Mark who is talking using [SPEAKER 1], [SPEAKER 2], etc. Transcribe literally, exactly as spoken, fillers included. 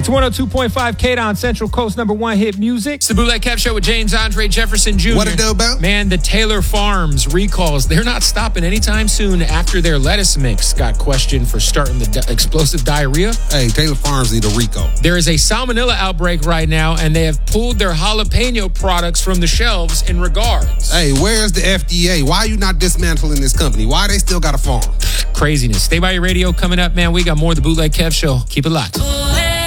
[SPEAKER 1] It's one oh two point five K-Don, Central Coast number one hit music.
[SPEAKER 2] It's the Bootleg Kev Show with James Andre Jefferson Junior
[SPEAKER 3] What it do about?
[SPEAKER 2] Man, the Taylor Farms recalls, they're not stopping anytime soon after their lettuce mix got questioned for starting the di- explosive diarrhea.
[SPEAKER 3] Hey, Taylor Farms need a Rico.
[SPEAKER 2] There is a salmonella outbreak right now, and they have pulled their jalapeno products from the shelves in regards.
[SPEAKER 3] Hey, where's the F D A? Why are you not dismantling this company? Why they still got a farm?
[SPEAKER 2] Craziness. Stay by your radio. Coming up, man, we got more of the Bootleg Kev Show. Keep it locked.